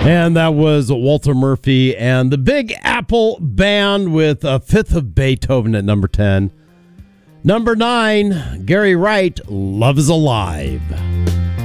And that was Walter Murphy and the Big Apple Band with a Fifth of Beethoven at number 10. Number 9, Gary Wright, Love is Alive.